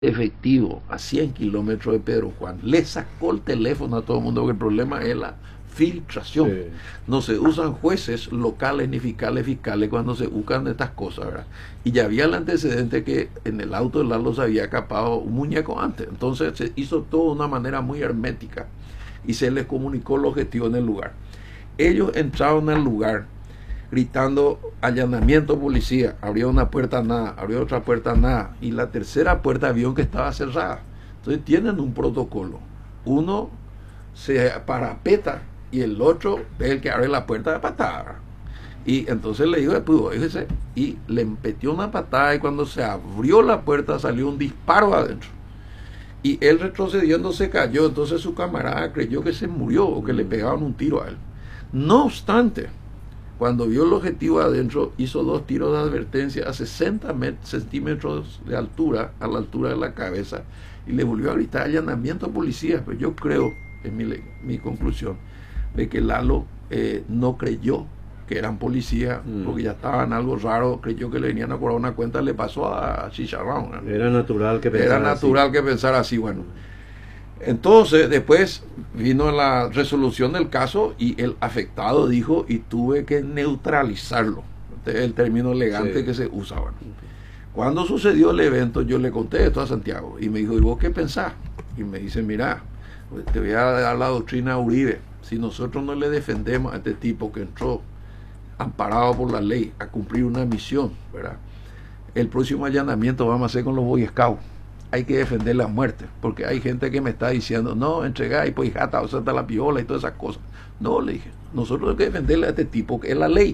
efectivo a 100 kilómetros de Pedro Juan, le sacó el teléfono a todo el mundo, porque el problema es la filtración. Sí. No se usan jueces locales ni fiscales cuando se buscan estas cosas, ¿verdad? Y ya había el antecedente que en el auto de Lalo se había escapado un muñeco antes. Entonces se hizo todo de una manera muy hermética y se les comunicó el objetivo en el lugar. Ellos entraron al lugar gritando allanamiento policía, abrió una puerta nada, abrió otra puerta nada, y la tercera puerta vieron que estaba cerrada. Entonces tienen un protocolo, uno se parapeta y el otro es el que abre la puerta de patada, y entonces le dijo, pues, fíjese, y le metió una patada, y cuando se abrió la puerta salió un disparo adentro, y él retrocediendo se cayó. Entonces su camarada creyó que se murió o que le pegaban un tiro a él. No obstante, cuando vio el objetivo adentro, hizo 2 tiros de advertencia a 60 centímetros de altura, a la altura de la cabeza, y le volvió a gritar allanamiento a policía. Pero yo creo, en mi conclusión, de que Lalo no creyó que eran policías, porque ya estaban algo raro, creyó que le venían a cobrar una cuenta, le pasó a Chicharrón, ¿no? Era natural que pensara Era natural así. que pensara así, bueno. Entonces, después vino la resolución del caso y el afectado dijo, y tuve que neutralizarlo. Este es el término elegante Sí. que se usa ahora. Cuando sucedió el evento, yo le conté esto a Santiago y me dijo, ¿y vos qué pensás? Y me dice, mira, te voy a dar la doctrina Uribe. Si nosotros no le defendemos a este tipo que entró amparado por la ley a cumplir una misión, ¿verdad? El próximo allanamiento vamos a hacer con los Boy Scouts. Hay que defender la muerte, porque hay gente que me está diciendo, no, entregar y pues jata, o sea, la piola y todas esas cosas. No, le dije, nosotros hay que defenderle a este tipo, que es la ley.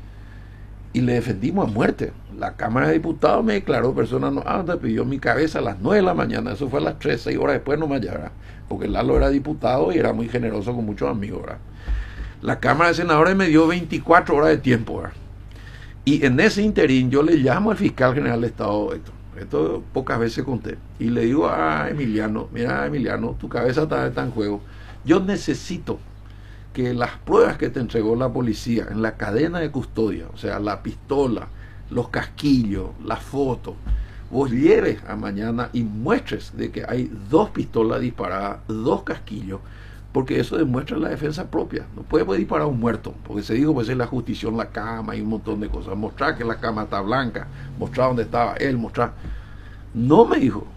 Y le defendimos a muerte. La Cámara de Diputados me declaró persona no apta, pidió mi cabeza a las 9 de la mañana, eso fue a las 3, 6 horas después, no me hallará, porque Lalo era diputado y era muy generoso con muchos amigos, ¿verdad? La Cámara de Senadores me dio 24 horas de tiempo, ¿verdad? Y en ese interín yo le llamo al fiscal general de Estado, esto pocas veces conté, y le digo a Emiliano, mira Emiliano, tu cabeza está en juego, yo necesito que las pruebas que te entregó la policía en la cadena de custodia, o sea, la pistola, los casquillos, las fotos, vos lleves a mañana y muestres de que hay 2 pistolas disparadas, 2 casquillos, porque eso demuestra la defensa propia. No puede disparar a un muerto, porque se dijo, pues es la justicia en la cama y un montón de cosas. Mostrar que la cama está blanca, mostrar dónde estaba él, mostrar. No, me dijo,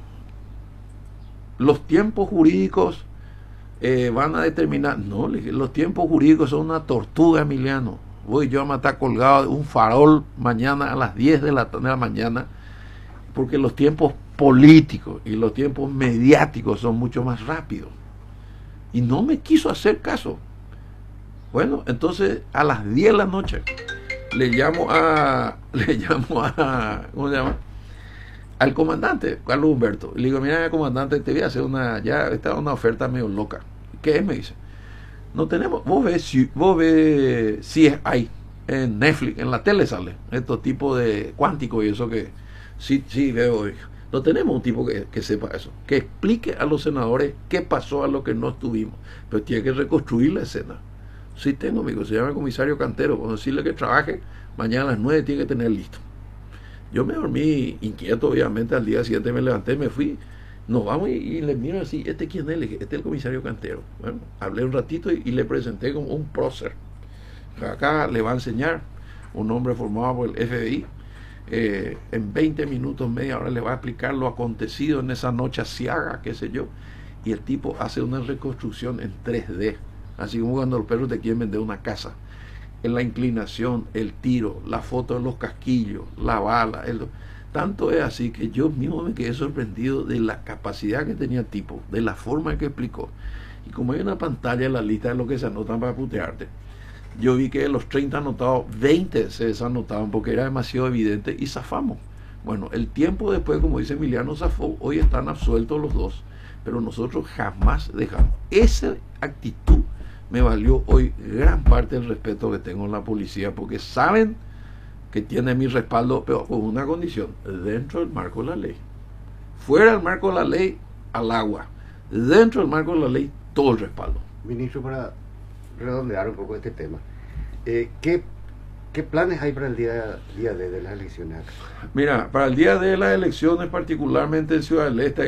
los tiempos jurídicos van a determinar. No, le dije, los tiempos jurídicos son una tortuga, Emiliano. Voy yo a matar colgado de un farol mañana a las 10 de la mañana, porque los tiempos políticos y los tiempos mediáticos son mucho más rápidos. Y no me quiso hacer caso. Bueno, entonces a las 10 de la noche le llamo a ¿cómo se llama? Al comandante, Carlos Humberto. Le digo, mira, comandante, te voy a hacer una oferta medio loca. ¿Qué es? Me dice. No tenemos, vos ves si es ahí, en Netflix, en la tele sale, estos tipos de cuánticos y eso que sí veo. No tenemos un tipo que sepa eso, que explique a los senadores qué pasó a lo que no estuvimos, pero tiene que reconstruir la escena. Sí tengo, amigo, se llama el comisario Cantero, cuando decirle que trabaje, mañana a las 9 tiene que tener listo. Yo me dormí inquieto, obviamente, al día siguiente me levanté, me fui, nos vamos y le miro así, ¿este quién es? Le dije, este es el comisario Cantero. Bueno, hablé un ratito y le presenté como un prócer. Acá le va a enseñar un hombre formado por el FBI. En 20 minutos, media hora le va a explicar lo acontecido en esa noche asiaga, qué sé yo. Y el tipo hace una reconstrucción en 3D, así como cuando los perros te quieren vender una casa. En la inclinación, el tiro, la foto de los casquillos, la bala, tanto es así que yo mismo me quedé sorprendido de la capacidad que tenía el tipo, de la forma en que explicó. Y como hay una pantalla en la lista de lo que se anotan para putearte, yo vi que de los 30 anotados, 20 se desanotaban porque era demasiado evidente y zafamos. Bueno, el tiempo después, como dice Emiliano, zafó, hoy están absueltos los 2, pero nosotros jamás dejamos. Esa actitud me valió hoy gran parte del respeto que tengo en la policía, porque saben que tiene mi respaldo, pero con una condición, dentro del marco de la ley. Fuera del marco de la ley, al agua. Dentro del marco de la ley, todo el respaldo. Ministro, para redondear un poco este tema, ¿qué ¿Qué planes hay para el día de las elecciones acá? Mira, para el día de las elecciones, particularmente en Ciudad del Este,